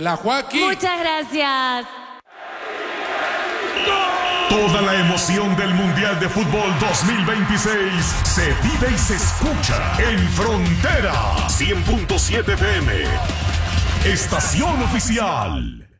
la Joaquín. Muchas gracias. Toda la emoción del Mundial de Fútbol 2026 se vive y se escucha en Frontera 100.7 FM. Estación oficial.